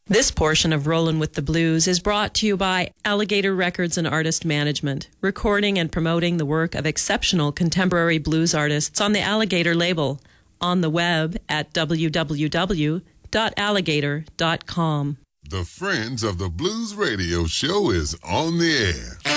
This portion of Rollin' with the Blues is brought to you by Alligator Records and Artist Management, recording and promoting the work of exceptional contemporary blues artists on the Alligator label, on the web at www.alligator.com. The Friends of the Blues Radio Show is on the air.